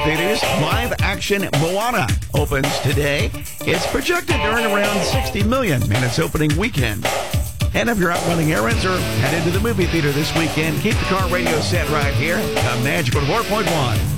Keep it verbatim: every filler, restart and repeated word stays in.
Theaters, live action Moana opens today. It's projected to earn around sixty million dollars in its opening weekend. And if you're out running errands or head into the movie theater this weekend, keep the car radio set right here. The Magical four point one.